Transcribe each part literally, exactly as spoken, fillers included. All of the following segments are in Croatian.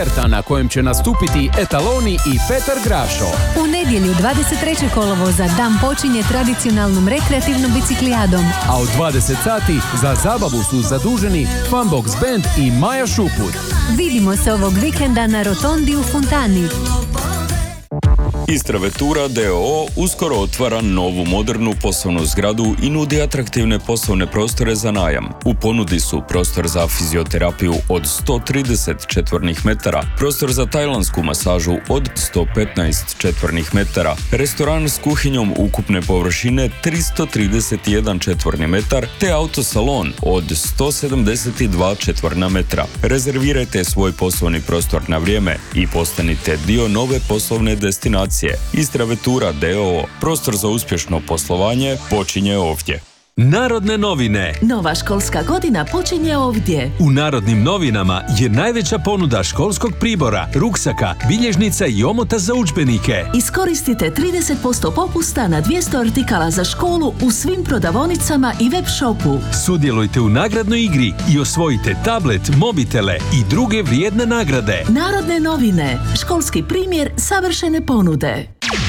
na kojem će nastupiti Etaloni i Petar Grašo. U nedjelju dvadeset trećeg kolovoza dan počinje tradicionalnom rekreativnom biciklijadom. A u dvadeset sati za zabavu su zaduženi Funbox Band i Maja Šuput. Vidimo se ovog vikenda na rotondi u Fontani. Istra Vetura d o o uskoro otvara novu modernu poslovnu zgradu i nudi atraktivne poslovne prostore za najam. U ponudi su prostor za fizioterapiju od sto trideset četvornih metara, prostor za tajlansku masažu od sto petnaest četvornih metara, restoran s kuhinjom ukupne površine tristo trideset jedan četvorni metar, te autosalon od sto sedamdeset dva četvorna metra. Rezervirajte svoj poslovni prostor na vrijeme i postanite dio nove poslovne destinacije. Istra Vetura d o o. Prostor za uspješno poslovanje počinje ovdje. Narodne novine. Nova školska godina počinje ovdje. U Narodnim novinama je najveća ponuda školskog pribora, ruksaka, bilježnica i omota za udžbenike. Iskoristite trideset posto popusta na dvjesto artikala za školu u svim prodavaonicama i web shopu. Sudjelujte u nagradnoj igri i osvojite tablet, mobitele i druge vrijedne nagrade. Narodne novine. Školski primjer savršene ponude.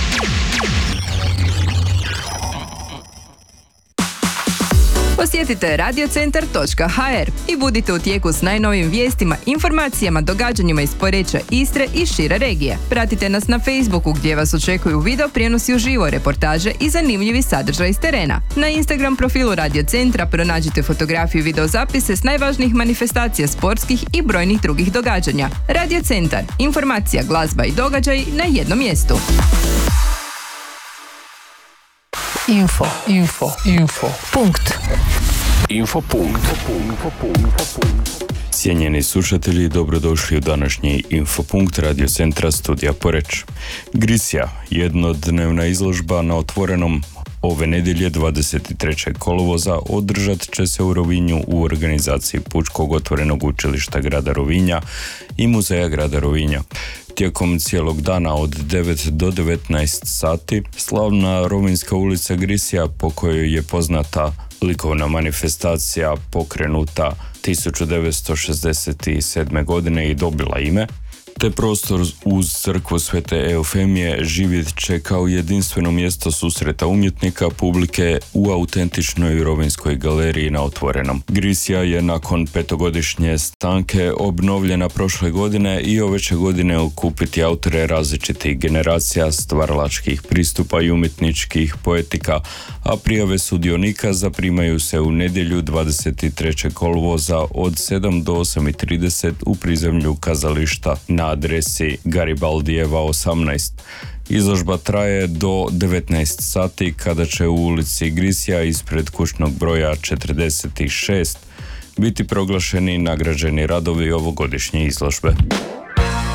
Posjetite radiocentar točka ha er i budite u tijeku s najnovijim vijestima, informacijama, događanjima iz Poreča, Istre i šire regije. Pratite nas na Facebooku gdje vas očekuju video prijenosi uživo, reportaže i zanimljivi sadržaj iz terena. Na Instagram profilu Radiocentra pronađite fotografiju i videozapise s najvažnijih manifestacija sportskih i brojnih drugih događanja. Radiocentar. Informacija, glazba i događaj na jednom mjestu. Info, info, info. Punkt. Info punkt. Cijenjeni slušatelji, dobrodošli u današnji Infopunkt Radiocentra studija Poreč. Grisja, jednodnevna izložba na otvorenom ove nedjelje dvadeset trećeg kolovoza održat će se u Rovinju u organizaciji Pučkog otvorenog učilišta grada Rovinja i Muzeja grada Rovinja. Tijekom cijelog dana od devet do devetnaest sati slavna Rovinjska ulica Grisja, po kojoj je poznata likovna manifestacija pokrenuta tisuću devetsto šezdeset sedme. godine i dobila ime, te prostor uz crkvu Svete Eufemije živjet će kao jedinstveno mjesto susreta umjetnika, publike u autentičnoj Rovinjskoj galeriji na otvorenom. Grisja je nakon petogodišnje stanke obnovljena prošle godine i ove će godine okupiti autore različitih generacija, stvaralačkih pristupa i umjetničkih poetika, a prijave sudionika zaprimaju se u nedjelju dvadeset trećeg kolovoza od sedam do osam i trideset u prizemlju kazališta na adresi Garibaldijeva osamnaest. Izložba traje do devetnaest sati kada će u ulici Grisja ispred kućnog broja četrdeset šest biti proglašeni nagrađeni radovi ovogodišnje izložbe.